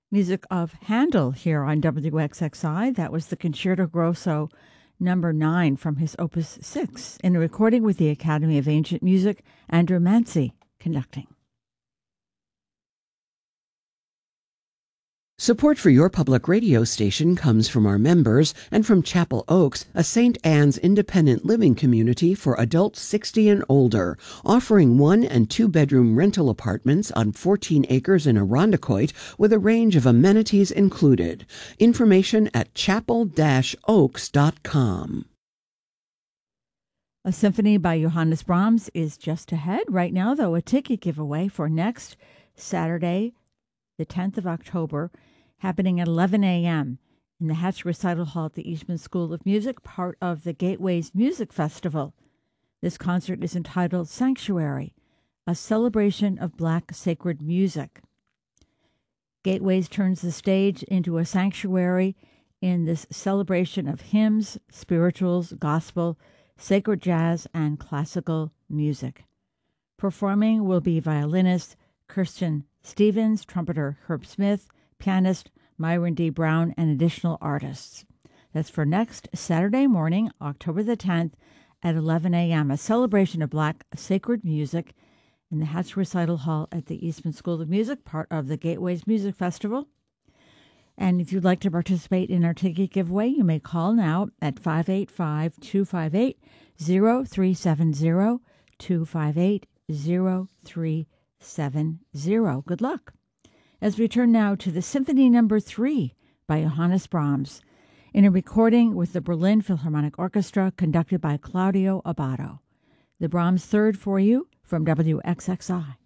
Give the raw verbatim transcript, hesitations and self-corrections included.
Music of Handel here on W X X I. That was the Concerto Grosso number nine from his Opus six in a recording with the Academy of Ancient Music, Andrew Mancy conducting. Support for your public radio station comes from our members and from Chapel Oaks, a Saint Anne's independent living community for adults sixty and older, offering one and two bedroom rental apartments on fourteen acres in Irondequoit with a range of amenities included. Information at chapel dash oaks dot com. A symphony by Johannes Brahms is just ahead. Right now, though, a ticket giveaway for next Saturday, the tenth of October, happening at eleven a.m. in the Hatch Recital Hall at the Eastman School of Music, part of the Gateways Music Festival. This concert is entitled Sanctuary, a celebration of Black sacred music. Gateways turns the stage into a sanctuary in this celebration of hymns, spirituals, gospel, sacred jazz, and classical music. Performing will be violinist Kirsten Stevens, trumpeter Herb Smith, pianist Myron D. Brown, and additional artists. That's for next Saturday morning, October the tenth at eleven a.m., a celebration of Black sacred music in the Hatch Recital Hall at the Eastman School of Music, part of the Gateways Music Festival. And if you'd like to participate in our ticket giveaway, you may call now at five eight five, two five eight, zero three seven zero, two five eight, zero three seven zero. Good luck. As we turn now to the Symphony Number Three by Johannes Brahms, in a recording with the Berlin Philharmonic Orchestra conducted by Claudio Abbado. The Brahms Third for you from W X X I.